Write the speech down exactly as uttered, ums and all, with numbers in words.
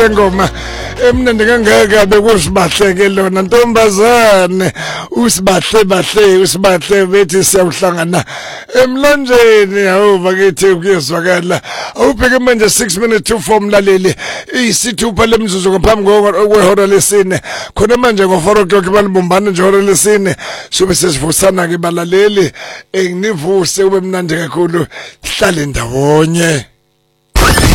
Ngoma emnandi kangaka bekusibahleke lona ntombazane usibahle bahle usibahle bethi siyawuhlangana emlanjeni hawu bakithi kuyezwakala awubheke manje six minutes to four mlaleli isithupha lemzuzu ngaphambi kwehora lesine khona manje ngo four o'clock banibumbana nje ihora lesine sobe sesivusana ke balaleli enginivuse ube mnandi kakhulu hlale ndawonye.